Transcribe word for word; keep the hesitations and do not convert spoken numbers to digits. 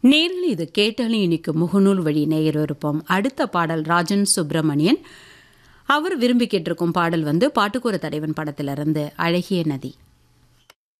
நேரில் இது கேட்டாலும் இனிக்கும் முகநூல் வழி நேயர் விருப்பம். அடுத்த பாடல் ராஜன் சுப்பிரமணியன் அவர் விரும்பி கேட்டிருக்கும் பாடல் வந்து பாட்டுக்கொரு தலைவன் படத்திலிருந்து அழகிய நதி.